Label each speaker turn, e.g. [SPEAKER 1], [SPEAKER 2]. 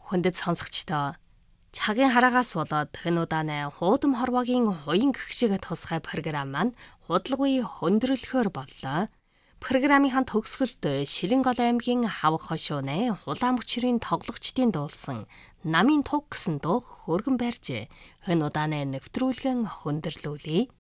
[SPEAKER 1] Хүндэт сонсогчдоо цагийн хараагаас болоод энэ удааны хуудам хорвоогийн хуян гэгшиг тусгай програм маань худалгүй хөндрөлөхөөр боллоо. Програмынхаа төгсгөлд Шилэн гол аймгийн хавх хошууны хулаан мөчрийн тоглогчдын дуулсан намын туг гэсэн дуу хөргөн барьжээ. Энэ удааны нэвтрүүлгэн хөндөрлүүлье.